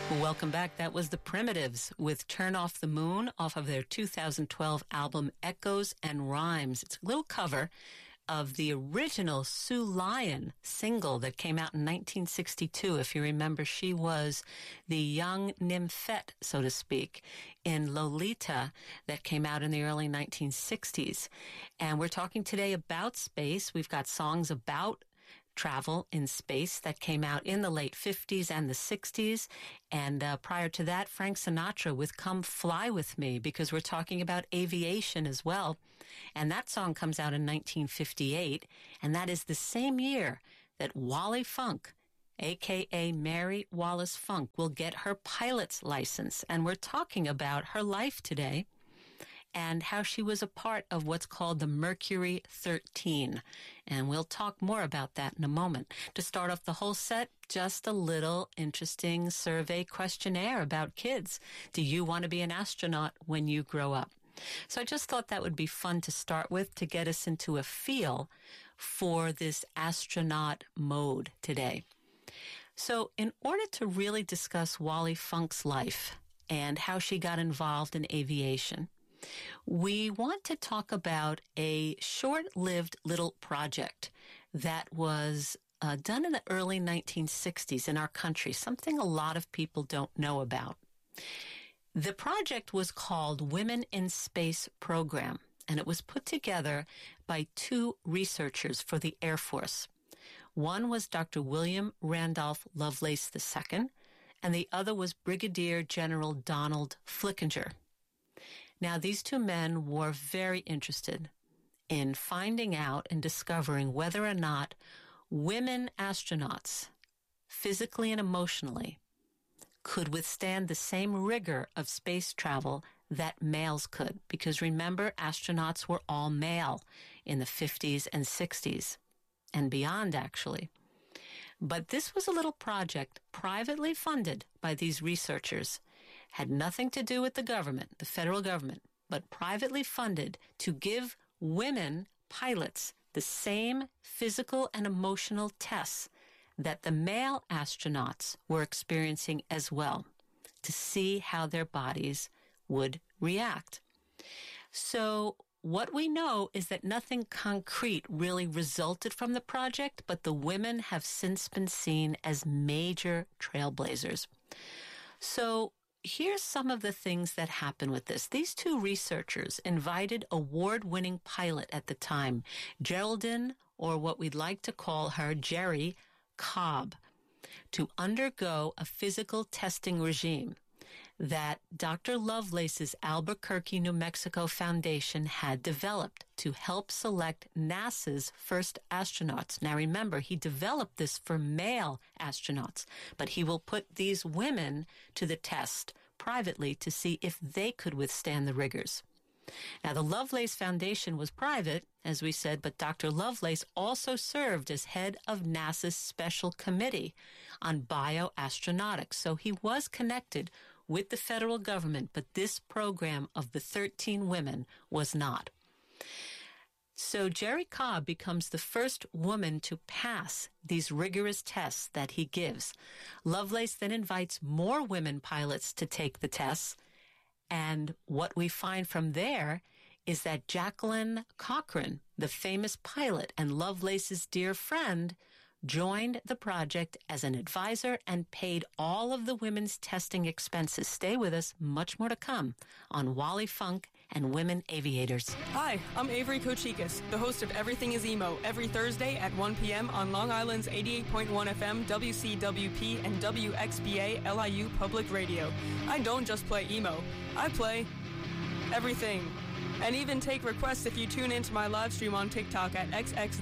Welcome back. That was the Primitives with Turn Off the Moon off of their 2012 album Echoes and Rhymes. It's a little cover of the original Sue Lyon single that came out in 1962. If you remember, she was the young nymphette, so to speak, in Lolita that came out in the early 1960s. And we're talking today about space. We've got songs about travel in space that came out in the late 50s and the 60s. And prior to that, Frank Sinatra with Come Fly With Me, because we're talking about aviation as well. And that song comes out in 1958, and that is the same year that Wally Funk, a.k.a. Mary Wallace Funk, will get her pilot's license. And we're talking about her life today and how she was a part of what's called the Mercury 13. And we'll talk more about that in a moment. To start off the whole set, just a little interesting survey questionnaire about kids. Do you want to be an astronaut when you grow up? So I just thought that would be fun to start with to get us into a feel for this astronaut mode today. So in order to really discuss Wally Funk's life and how she got involved in aviation, we want to talk about a short-lived little project that was done in the early 1960s in our country, something a lot of people don't know about. The project was called Women in Space Program, and it was put together by two researchers for the Air Force. One was Dr. William Randolph Lovelace II, and the other was Brigadier General Donald Flickinger. Now, these two men were very interested in finding out and discovering whether or not women astronauts, physically and emotionally, could withstand the same rigor of space travel that males could. Because remember, astronauts were all male in the 50s and 60s, and beyond, actually. But this was a little project privately funded by these researchers. Had nothing to do with the government, the federal government, but privately funded to give women pilots the same physical and emotional tests that the male astronauts were experiencing as well, to see how their bodies would react. So what we know is that nothing concrete really resulted from the project, but the women have since been seen as major trailblazers. So here's some of the things that happened with this. These two researchers invited award-winning pilot at the time, Geraldine, or what we'd like to call her, Jerry Cobb, to undergo a physical testing regime that Dr. Lovelace's Albuquerque, New Mexico Foundation had developed to help select NASA's first astronauts. Now remember, he developed this for male astronauts, but he will put these women to the test privately to see if they could withstand the rigors. Now, the Lovelace Foundation was private, as we said, but Dr. Lovelace also served as head of NASA's Special Committee on Bioastronautics. So he was connected with the federal government, but this program of the 13 women was not. So Jerry Cobb becomes the first woman to pass these rigorous tests that he gives. Lovelace then invites more women pilots to take the tests. And what we find from there is that Jacqueline Cochran, the famous pilot and Lovelace's dear friend, joined the project as an advisor and paid all of the women's testing expenses. Stay with us, much more to come on Wally Funk and Women Aviators. Hi, I'm Avery Kochikis, the host of Everything is Emo, every Thursday at 1 p.m. on Long Island's 88.1 FM, WCWP, and WXBA LIU Public Radio. I don't just play emo, I play everything. And even take requests if you tune into my live stream on TikTok at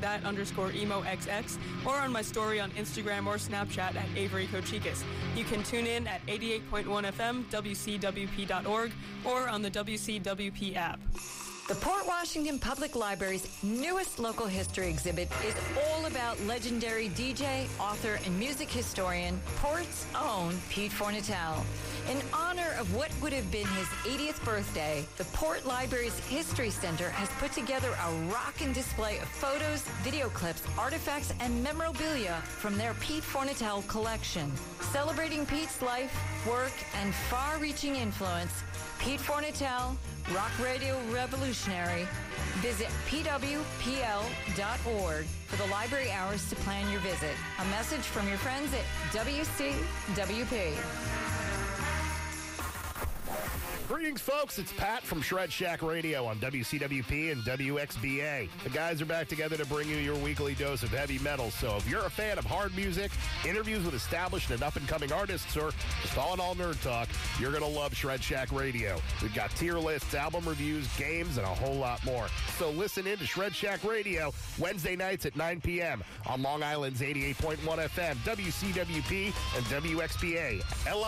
xx_emoxx or on my story on Instagram or Snapchat at Avery Kochikis. You can tune in at 88.1 FM, WCWP.org, or on the WCWP app. The Port Washington Public Library's newest local history exhibit is all about legendary DJ, author, and music historian, Port's own Pete Fornatale. In honor of what would have been his 80th birthday, the Port Library's History Center has put together a rockin' display of photos, video clips, artifacts, and memorabilia from their Pete Fornatale collection. Celebrating Pete's life, work, and far-reaching influence, Pete Fornatale, rock radio revolutionary. Visit pwpl.org for the library hours to plan your visit. A message from your friends at WCWP. Greetings, folks. It's Pat from Shred Shack Radio on WCWP and WXBA. The guys are back together to bring you your weekly dose of heavy metal. So if you're a fan of hard music, interviews with established and up-and-coming artists, or just all-in-all nerd talk, you're going to love Shred Shack Radio. We've got tier lists, album reviews, games, and a whole lot more. So listen in to Shred Shack Radio Wednesday nights at 9 p.m. on Long Island's 88.1 FM, WCWP, and WXBA.